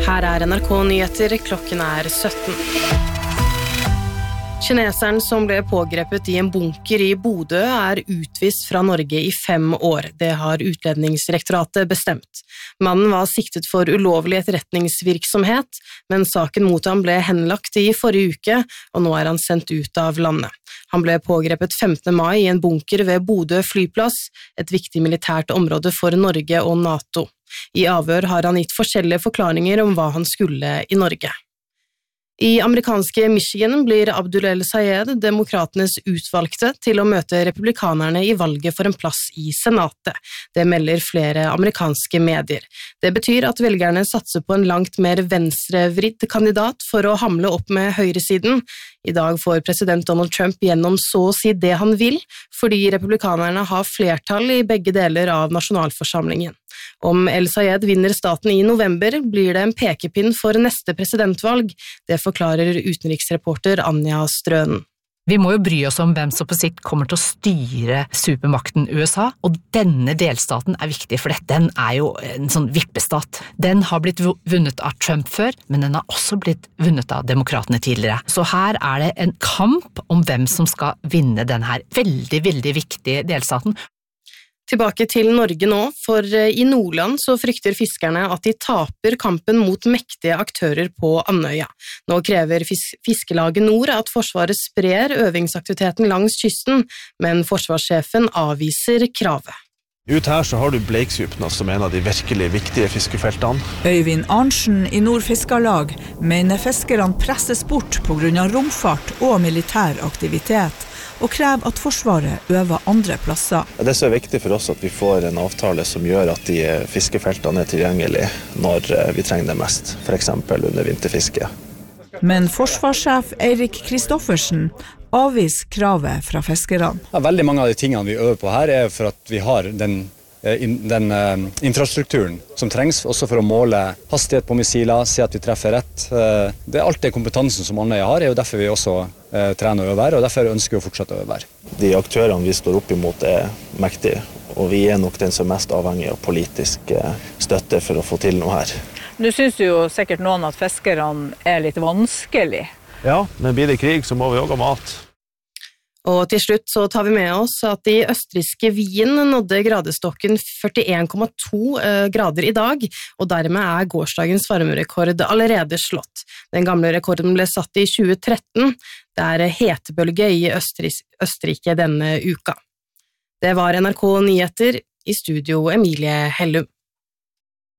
Her NRK Nyheter, klokken 17. Kineseren som ble pågrepet i en bunker i Bodø utvist fra Norge i 5 år. Det har Utlendingsdirektoratet bestemt. Mannen var siktet for ulovlig etterretningsvirksomhet, men saken mot ham ble henlagt i forrige uke, og nå han sendt ut av landet. Han ble pågrepet 15. mai i en bunker ved Bodø flyplass, et viktig militært område for Norge og NATO. I avhør har han gitt forskjellige forklaringer om hva han skulle i Norge. I amerikanske Michigan blir Abdul El-Sayed demokratenes utvalgte til å møte republikanerne i valget for en plass i senatet. Det melder flere amerikanske medier. Det betyr at velgerne satser på en langt mer venstrevridd kandidat for å hamle opp med høyresiden. I dag får president Donald Trump gjennom så å si det han vil, fordi republikanerne har flertall i begge deler av nasjonalforsamlingen. Om El-Sayed vinner staten i november, blir det en pekepinn for neste presidentvalg. Det forklarer utenriksreporter Anja Strønen. Vi må jo bry oss om hvem som på sikt kommer til å styre supermakten USA, og denne delstaten viktig, for den jo en sånn vippestat. Den har blitt vunnet av Trump før, men den har også blitt vunnet av demokratene tidligere. Så her det en kamp om hvem som skal vinne denne veldig, veldig viktige delstaten. Tilbake til Norge nå, for i Nordland så frykter fiskerne at de taper kampen mot mektige aktører på Andøya. Nå krever Fiskelaget Nord at Forsvaret sprer øvingsaktiviteten langs kysten, men forsvarssjefen avviser kravet. Ut her så har du Bleiksupna som en av de virkelig viktige fiskefeltene. Øyvind Arntzen i Nord Fiskarlag mener fiskerne presses bort på grunn av romfart og militær aktivitet, og krever at Forsvaret øver andre plasser. Det så viktig for oss at vi får en avtale som gjør at de fiskefeltene tilgjengelige når vi trenger det mest, for eksempel under vinterfiske. Men forsvarssjef Eirik Kristoffersen avviser kravet fra fiskerne. Veldig mange av de tingene vi øver på her for at vi har den infrastrukturen som trengs, også for å måle hastighet på missiler, se at vi treffer rett. Det alt det kompetansen som Andøya har, jo derfor vi også trener og øver, og derfor ønsker vi å fortsette å øve. De aktørene vi står opp imot mektige, og vi nok den som mest avhengig av politisk støtte for å få til noe her. Nå synes jo sikkert noen at fiskerne litt vanskelig. Ja, men blir det krig så må vi også ha mat. Og til slutt så tar vi med oss at i østrigske Wien nådde gradestokken 41,2 grader i dag, og dermed gårsdagens varmerekord allerede slått. Den gamle rekorden ble satt i 2013. Det hetebølge i Østerrike denne uka. Det var NRK Nyheter, i studio Emilie Hellum.